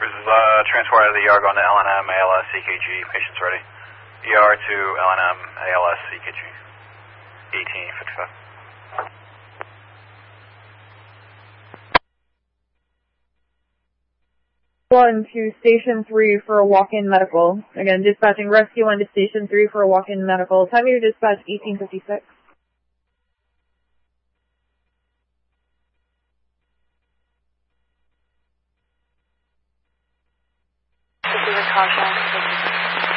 transport out of the ER going to LNM, ALS, EKG. Patient's ready. ER to LNM, ALS, EKG. 1855. One to Station 3 for a walk-in medical. Again, dispatching Rescue 1 to Station 3 for a walk-in medical. Time of your dispatch, 1856. Caution.